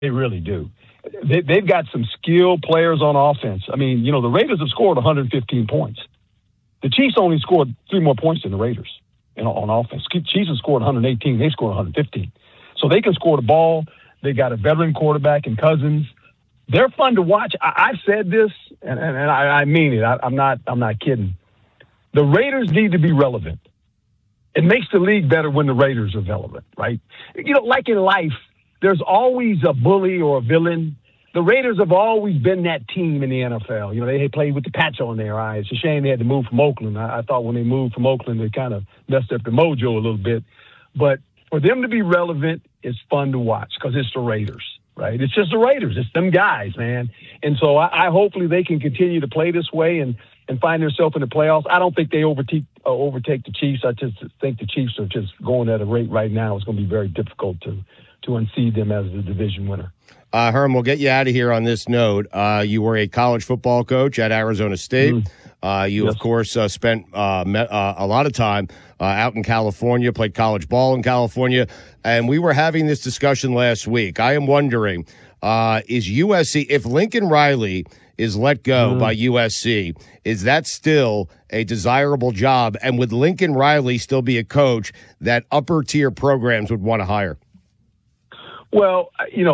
They really do. They've got some skilled players on offense. I mean, the Raiders have scored 115 points. The Chiefs only scored 3 more points than the Raiders on offense. Chiefs have scored 118. They scored 115. So they can score the ball. They got a veteran quarterback in Cousins. They're fun to watch. I've said this, and I mean it. I'm not kidding. The Raiders need to be relevant. It makes the league better when the Raiders are relevant, right? Like in life, there's always a bully or a villain. The Raiders have always been that team in the NFL. They played with the patch on their eye. It's a shame they had to move from Oakland. I thought when they moved from Oakland, they kind of messed up the mojo a little bit. But for them to be relevant, it's fun to watch because it's the Raiders, right? It's just the Raiders. It's them guys, man. And so I hopefully they can continue to play this way and find themselves in the playoffs. I don't think they overtake the Chiefs. I just think the Chiefs are just going at a rate right now. It's going to be very difficult to unseat them as the division winner. Herm, we'll get you out of here on this note. You were a college football coach at Arizona State. You, yes, of course, spent a lot of time out in California, played college ball in California, and we were having this discussion last week. I am wondering, is USC, if Lincoln Riley is let go by USC, is that still a desirable job? And would Lincoln Riley still be a coach that upper-tier programs would want to hire? Well,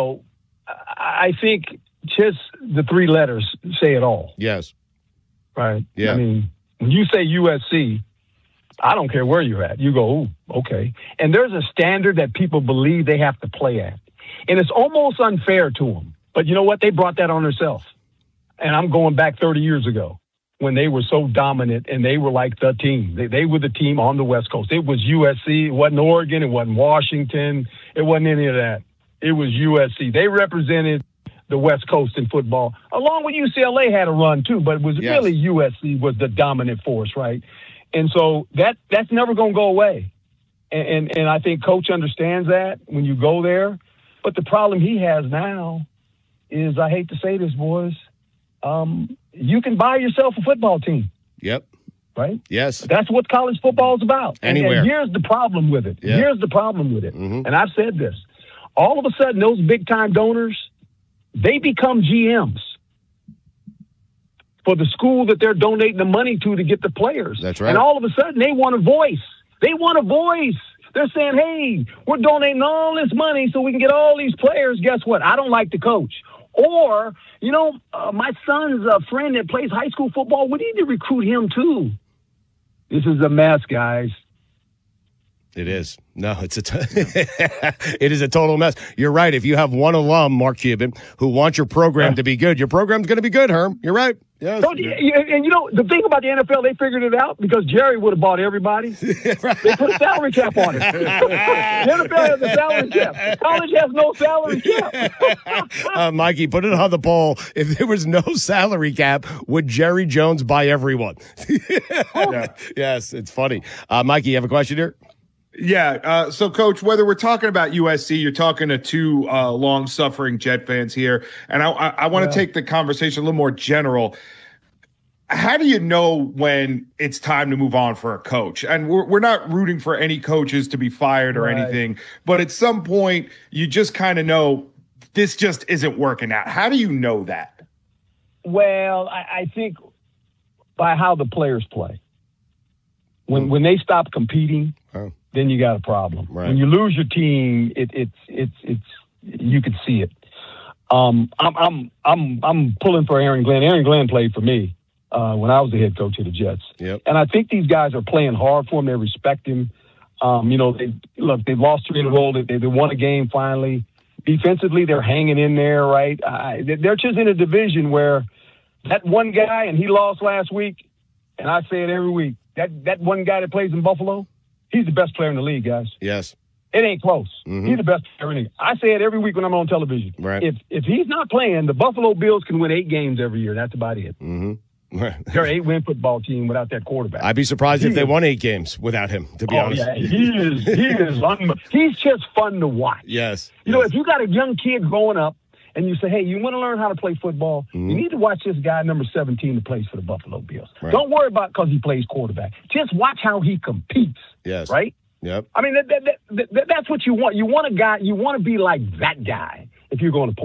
I think just the 3 letters say it all. Yes. Right? Yeah. I mean, when you say USC, I don't care where you're at. You go, ooh, okay. And there's a standard that people believe they have to play at. And it's almost unfair to them. But you know what? They brought that on themselves. And I'm going back 30 years ago when they were so dominant and they were like the team. They were the team on the West Coast. It was USC. It wasn't Oregon. It wasn't Washington. It wasn't any of that. It was USC. They represented the West Coast in football, along with UCLA had a run too, but it was really USC was the dominant force, right? And so that's never going to go away. And I think Coach understands that when you go there. But the problem he has now is, I hate to say this, boys, you can buy yourself a football team. Yep. Right? Yes. That's what college football is about. Anywhere. And here's the problem with it. Yeah. Here's the problem with it. Mm-hmm. And I've said this. All of a sudden, those big-time donors, they become GMs for the school that they're donating the money to get the players. That's right. And all of a sudden, they want a voice. They want a voice. They're saying, hey, we're donating all this money so we can get all these players. Guess what? I don't like the coach. Or, my son's a friend that plays high school football. We need to recruit him too. This is a mess, guys. It is. No, it is a total mess. You're right. If you have one alum, Mark Cuban, who wants your program to be good, your program's going to be good, Herm. You're right. Yes. So, and the thing about the NFL, they figured it out because Jerry would have bought everybody. They put a salary cap on it. The NFL has a salary cap. College has no salary cap. Mikey, put it on the poll. If there was no salary cap, would Jerry Jones buy everyone? Yes, it's funny. Mikey, you have a question here? Yeah. So, Coach, whether we're talking about USC, you're talking to 2 long-suffering Jet fans here, and I want to take the conversation a little more general. How do you know when it's time to move on for a coach? And we're not rooting for any coaches to be fired or anything, but at some point, you just kind of know this just isn't working out. How do you know that? Well, I think by how the players play. When they stop competing, then you got a problem. Right. When you lose your team, it's you could see it. I'm pulling for Aaron Glenn. Aaron Glenn played for me when I was the head coach of the Jets. Yep. And I think these guys are playing hard for him. They respect him. They've lost 3 in a row. They won a game finally. Defensively, they're hanging in there, right? They're just in a division where that one guy, and he lost last week, and I say it every week, that one guy that plays in Buffalo, he's the best player in the league, guys. Yes. It ain't close. Mm-hmm. He's the best player in the league. I say it every week when I'm on television. Right. If he's not playing, the Buffalo Bills can win 8 games every year. That's about it. Mm-hmm. They're an 8-win football team without that quarterback. I'd be surprised if they won 8 games without him, to be honest. Yeah, he's just fun to watch. Yes. If you got a young kid growing up and you say, hey, you want to learn how to play football, you need to watch this guy, number 17, that plays for the Buffalo Bills. Right. Don't worry about because he plays quarterback. Just watch how he competes. Yes. Right? Yep. I mean, that's what you want. You want a guy, you want to be like that guy if you're going to play.